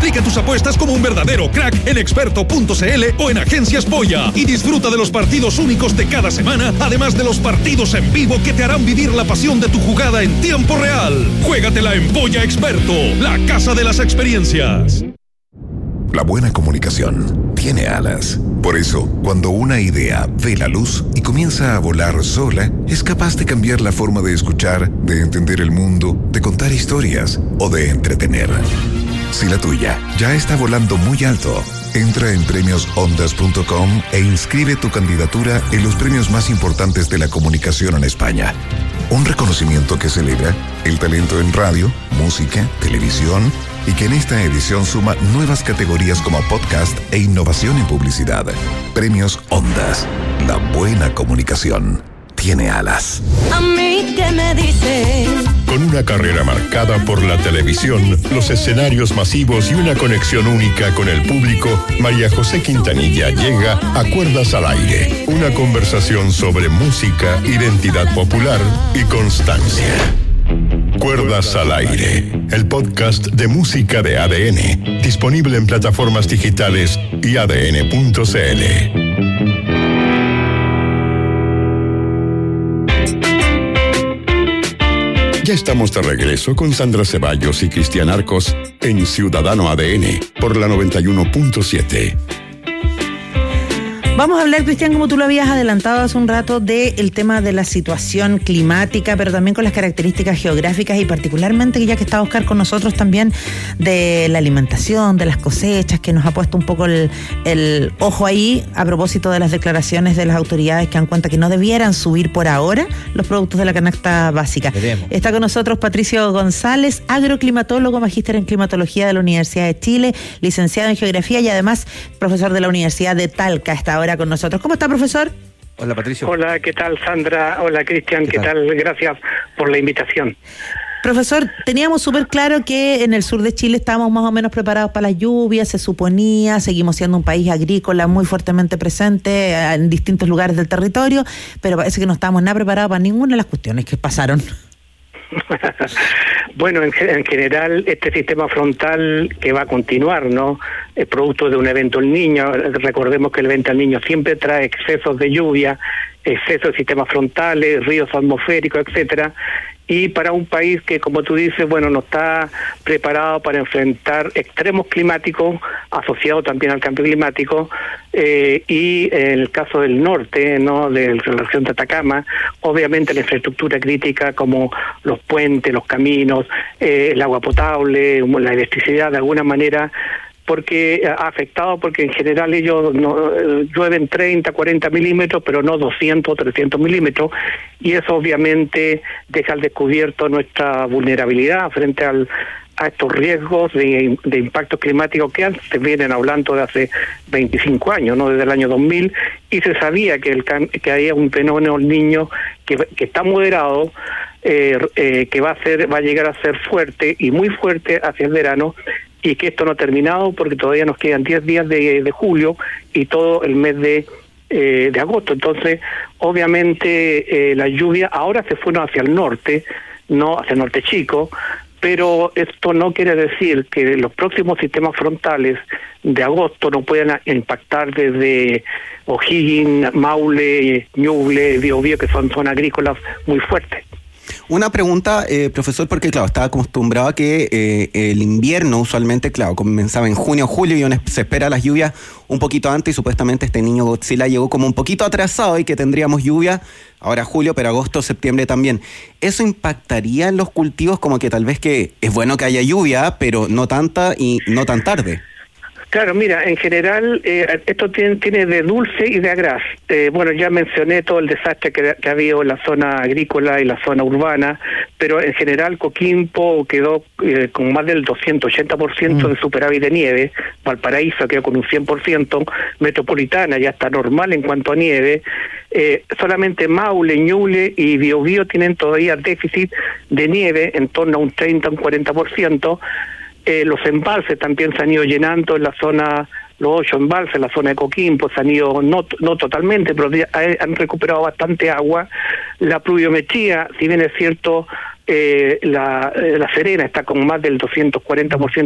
Aplica tus apuestas como un verdadero crack en experto.cl o en Agencias Polla y disfruta de los partidos únicos de cada semana, además de los partidos en vivo que te harán vivir la pasión de tu jugada en tiempo real. Juégatela en Polla Experto, la casa de las experiencias. La buena comunicación tiene alas. Por eso, cuando una idea ve la luz y comienza a volar sola, es capaz de cambiar la forma de escuchar, de entender el mundo, de contar historias o de entretener. Si la tuya ya está volando muy alto, entra en premiosondas.com e inscribe tu candidatura en los premios más importantes de la comunicación en España. Un reconocimiento que celebra el talento en radio, música, televisión y que en esta edición suma nuevas categorías como podcast e innovación en publicidad. Premios Ondas. La buena comunicación tiene alas. A mí que me dicen. Con una carrera marcada por la televisión, los escenarios masivos y una conexión única con el público, María José Quintanilla llega a Cuerdas al Aire, una conversación sobre música, identidad popular y constancia. Cuerdas al Aire, el podcast de música de ADN, disponible en plataformas digitales y adn.cl. Ya estamos de regreso con Sandra Ceballos y Cristian Arcos en Ciudadano ADN por la 91.7. Vamos a hablar, Cristian, como tú lo habías adelantado hace un rato, del tema de la situación climática, pero también con las características geográficas y particularmente, ya que está Oscar con nosotros, también de la alimentación, de las cosechas, que nos ha puesto un poco el ojo ahí a propósito de las declaraciones de las autoridades que dan cuenta que no debieran subir por ahora los productos de la canasta básica. Veremos. Está con nosotros Patricio González, agroclimatólogo, magíster en climatología de la Universidad de Chile, licenciado en geografía y además profesor de la Universidad de Talca. Está ahora con nosotros. ¿Cómo está, profesor? Hola, Patricio. Hola, ¿qué tal, Sandra? Hola, Cristian, ¿qué tal? Gracias por la invitación. Profesor, teníamos súper claro que en el sur de Chile estábamos más o menos preparados para las lluvias, se suponía, seguimos siendo un país agrícola muy fuertemente presente en distintos lugares del territorio, pero parece que no estábamos nada preparados para ninguna de las cuestiones que pasaron. Bueno, en general, este sistema frontal que va a continuar, ¿no? Es producto de un evento El Niño. Recordemos que el evento El Niño siempre trae excesos de lluvia, excesos de sistemas frontales, ríos atmosféricos, etcétera. Y para un país que, como tú dices, bueno, no está preparado para enfrentar extremos climáticos asociados también al cambio climático, y en el caso del norte, ¿no?, de la región de Atacama, obviamente la infraestructura crítica como los puentes, los caminos, el agua potable, la electricidad, de alguna manera, porque ha afectado, porque en general ellos llueven 30, 40 milímetros, pero no 200 o 300 milímetros, y eso obviamente deja al descubierto nuestra vulnerabilidad frente a estos riesgos de impactos climáticos que antes vienen hablando de hace 25 años, ¿no?, desde el año 2000, y se sabía que había un fenómeno El Niño que está moderado, que va a llegar a ser fuerte y muy fuerte hacia el verano, y que esto no ha terminado porque todavía nos quedan 10 días de julio y todo el mes de agosto. Entonces, obviamente, las lluvias ahora se fueron hacia el norte, no hacia el norte chico, pero esto no quiere decir que los próximos sistemas frontales de agosto no puedan impactar desde O'Higgins, Maule, Ñuble, Biobío, que son zonas agrícolas muy fuertes. Una pregunta, profesor, porque claro, estaba acostumbrado a que el invierno usualmente, claro, comenzaba en junio o julio y se espera las lluvias un poquito antes, y supuestamente este niño Godzilla llegó como un poquito atrasado y que tendríamos lluvia ahora julio, pero agosto, septiembre también. ¿Eso impactaría en los cultivos, como que tal vez que es bueno que haya lluvia, pero no tanta y no tan tarde? Claro, mira, en general esto tiene de dulce y de agraz. Bueno, ya mencioné todo el desastre que ha habido en la zona agrícola y la zona urbana, pero en general Coquimbo quedó con más del 280% de superávit de nieve, Valparaíso quedó con un 100%, Metropolitana ya está normal en cuanto a nieve, solamente Maule, Ñuble y Biobío tienen todavía déficit de nieve en torno a un 30, un 40%, los embalses también se han ido llenando en la zona, los 8 embalses, en la zona de Coquimbo, se han ido, no totalmente, pero han recuperado bastante agua. La pluviometría, si bien es cierto, la Serena está con más del 240%